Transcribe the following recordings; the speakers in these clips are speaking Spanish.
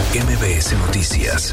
MBS Noticias.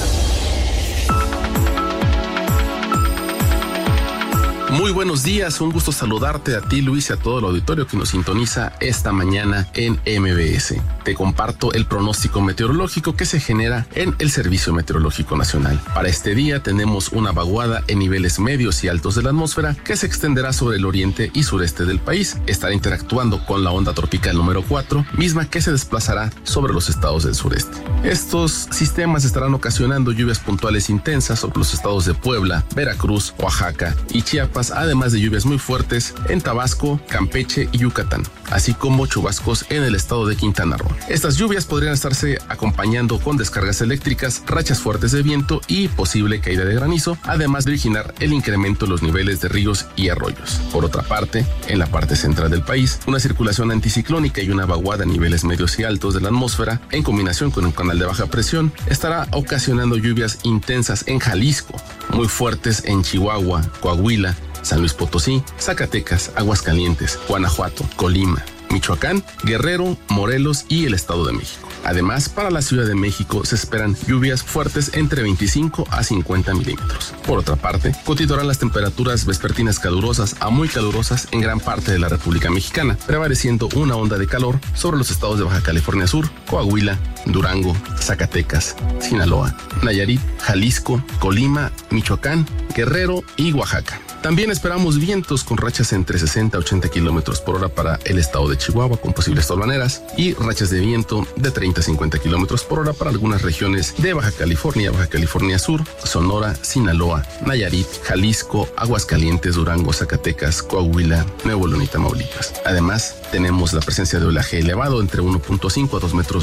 Muy buenos días, un gusto saludarte a ti, Luis, y a todo el auditorio que nos sintoniza esta mañana en MBS. Te comparto el pronóstico meteorológico que se genera en el Servicio Meteorológico Nacional. Para este día tenemos una vaguada en niveles medios y altos de la atmósfera que se extenderá sobre el oriente y sureste del país. Estará interactuando con la onda tropical número 4, misma que se desplazará sobre los estados del sureste. Estos sistemas estarán ocasionando lluvias puntuales intensas sobre los estados de Puebla, Veracruz, Oaxaca y Chiapas, además de lluvias muy fuertes en Tabasco, Campeche y Yucatán, así como chubascos en el estado de Quintana Roo. Estas lluvias podrían estarse acompañando con descargas eléctricas, rachas fuertes de viento y posible caída de granizo, además de originar el incremento en los niveles de ríos y arroyos. Por otra parte, en la parte central del país, una circulación anticiclónica y una vaguada a niveles medios y altos de la atmósfera, en combinación con un canal de baja presión, estará ocasionando lluvias intensas en Jalisco, muy fuertes en Chihuahua, Coahuila, San Luis Potosí, Zacatecas, Aguascalientes, Guanajuato, Colima, Michoacán, Guerrero, Morelos y el Estado de México. Además, para la Ciudad de México se esperan lluvias fuertes entre 25 a 50 milímetros. Por otra parte, continuarán las temperaturas vespertinas calurosas a muy calurosas en gran parte de la República Mexicana, prevaleciendo una onda de calor sobre los estados de Baja California Sur, Coahuila, Durango, Zacatecas, Sinaloa, Nayarit, Jalisco, Colima, Michoacán, Guerrero y Oaxaca. También esperamos vientos con rachas entre 60 a 80 kilómetros por hora para el estado de Chihuahua con posibles tolvaneras y rachas de viento de 30 a 50 kilómetros por hora para algunas regiones de Baja California Sur, Sonora, Sinaloa, Nayarit, Jalisco, Aguascalientes, Durango, Zacatecas, Coahuila, Nuevo León y Tamaulipas. Además, tenemos la presencia de oleaje elevado entre 1.5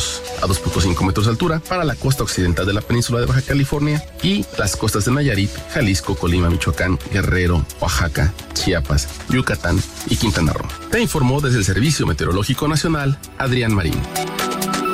a 2.5 metros de altura para la costa occidental de la península de Baja California y las costas de Nayarit, Jalisco, Colima, Michoacán, Guerrero, Oaxaca, Chiapas, Yucatán y Quintana Roo. Te informó desde el Servicio Meteorológico Nacional, Adrián Marín.